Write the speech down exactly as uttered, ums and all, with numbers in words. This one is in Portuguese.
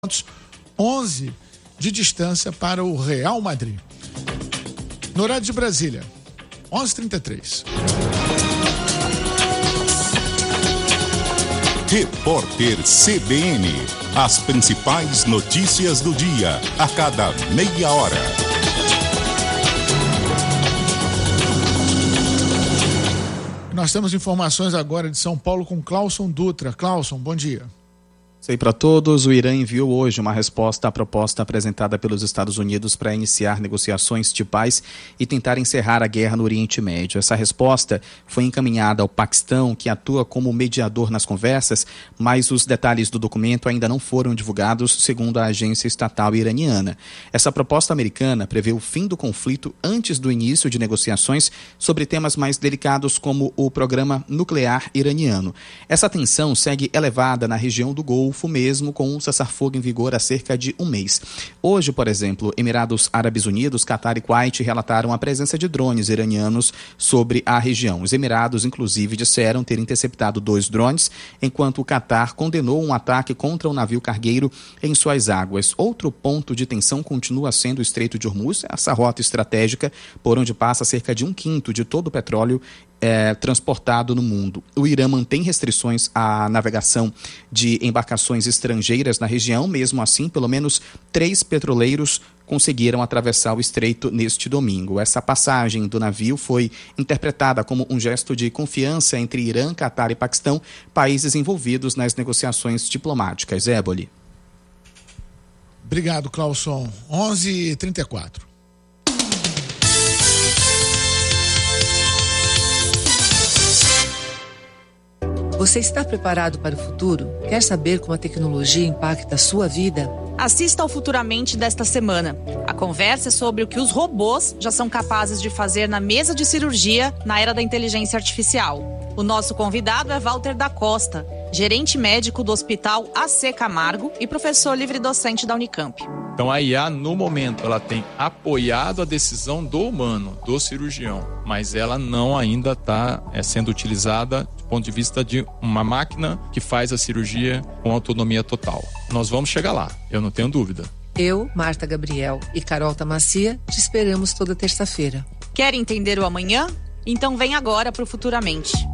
onze de distância para o Real Madrid. No horário de Brasília, onze e trinta e três. Repórter C B N. As principais notícias do dia, a cada meia hora. Nós temos informações agora de São Paulo com Clauson Dutra. Clauson, bom dia. Sei para todos, o Irã enviou hoje uma resposta à proposta apresentada pelos Estados Unidos para iniciar negociações de paz e tentar encerrar a guerra no Oriente Médio. Essa resposta foi encaminhada ao Paquistão, que atua como mediador nas conversas, mas os detalhes do documento ainda não foram divulgados, segundo a agência estatal iraniana. Essa proposta americana prevê o fim do conflito antes do início de negociações sobre temas mais delicados como o programa nuclear iraniano. Essa tensão segue elevada na região do Golfo, mesmo com um cessar-fogo em vigor há cerca de um mês. Hoje, por exemplo, Emirados Árabes Unidos, Catar e Kuwait relataram a presença de drones iranianos sobre a região. Os Emirados, inclusive, disseram ter interceptado dois drones, enquanto o Catar condenou um ataque contra um navio cargueiro em suas águas. Outro ponto de tensão continua sendo o Estreito de Hormuz, essa rota estratégica por onde passa cerca de um quinto de todo o petróleo É, transportado no mundo. O Irã mantém restrições à navegação de embarcações estrangeiras na região. Mesmo assim, pelo menos três petroleiros conseguiram atravessar o estreito neste domingo. Essa passagem do navio foi interpretada como um gesto de confiança entre Irã, Catar e Paquistão, países envolvidos nas negociações diplomáticas. Éboli. Obrigado, Clauson. onze e trinta e quatro. Você está preparado para o futuro? Quer saber como a tecnologia impacta a sua vida? Assista ao Futuramente desta semana. A conversa é sobre o que os robôs já são capazes de fazer na mesa de cirurgia na era da inteligência artificial. O nosso convidado é Walter da Costa, gerente médico do Hospital A C Camargo e professor livre-docente da Unicamp. Então a I A, no momento, ela tem apoiado a decisão do humano, do cirurgião, mas ela não ainda está é, sendo utilizada do ponto de vista de uma máquina que faz a cirurgia com autonomia total. Nós vamos chegar lá, eu não tenho dúvida. Eu, Marta Gabriel e Carol Tamacia te esperamos toda terça-feira. Quer entender o amanhã? Então vem agora para o Futuramente.